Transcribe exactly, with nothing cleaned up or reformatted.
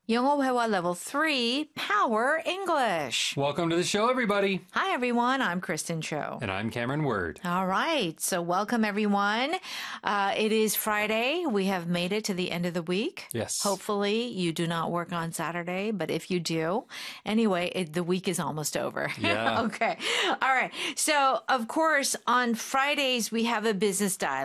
영어 회화 level three, Power English. Welcome to the show, everybody. Hi, everyone. I'm Kristen Cho. And I'm Cameron Word. All right. So welcome, everyone. Uh, it is Friday. We have made it to the end of the week. Yes. Hopefully you do not work on Saturday, but if you do, anyway, it, the week is almost over. Yeah. Okay. All right. So, of course, on Fridays, we have a business dialogue.